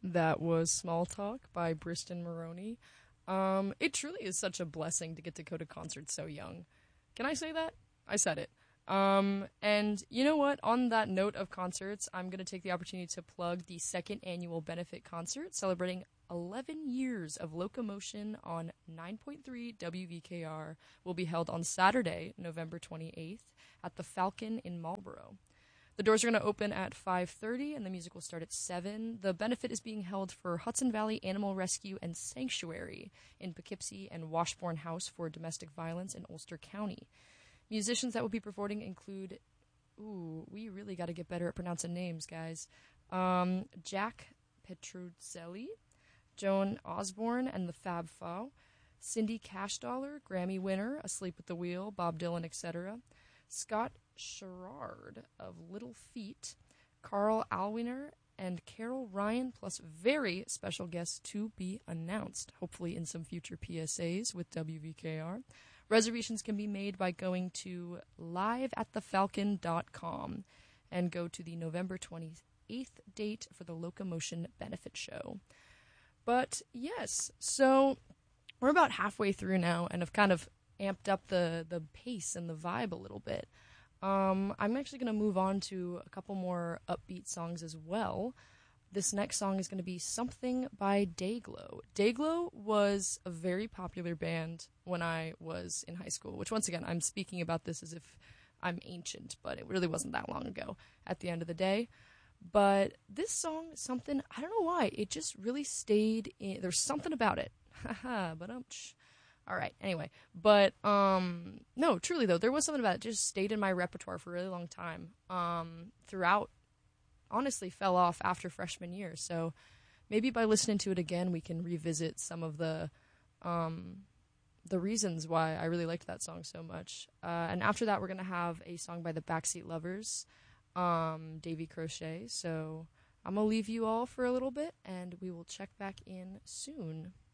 That was Small Talk by Briston Maroney. It truly is such a blessing to get to go to concerts so young. Can I say that? I said it. And you know what? On that note of concerts, I'm going to take the opportunity to plug the second annual benefit concert celebrating 11 years of locomotion on 9.3 WVKR will be held on Saturday, November 28th at the Falcon in Marlborough. The doors are going to open at 5:30 and the music will start at 7. The benefit is being held for Hudson Valley Animal Rescue and Sanctuary in Poughkeepsie and Washbourne House for Domestic Violence in Ulster County. Musicians that will be performing include, we really got to get better at pronouncing names, guys. Jack Petruzzelli, Joan Osborne and the Fab Four, Cindy Cashdollar, Grammy winner, Asleep at the Wheel, Bob Dylan, etc., Scott Sherrard of Little Feat, Carl Alwiner, and Carol Ryan, plus very special guests to be announced, hopefully in some future PSAs with WVKR. Reservations can be made by going to liveatthefalcon.com and go to the November 28th date for the Locomotion Benefit Show. But yes, so we're about halfway through now and have kind of amped up the pace and the vibe a little bit. I'm actually going to move on to a couple more upbeat songs as well. This next song is going to be Something by Dayglow. Dayglow was a very popular band when I was in high school, which once again, I'm speaking about this as if I'm ancient, but it really wasn't that long ago at the end of the day. But this song, something, I don't know why, it just really stayed in, there's something about it. Haha, but all right, anyway. But, no, truly though, there was something about it that just stayed in my repertoire for a really long time. Throughout, honestly, fell off after freshman year. So maybe by listening to it again, we can revisit some of the reasons why I really liked that song so much. And after that, we're going to have a song by the Backseat Lovers, Davy Crochet. So I'm going to leave you all for a little bit, and we will check back in soon.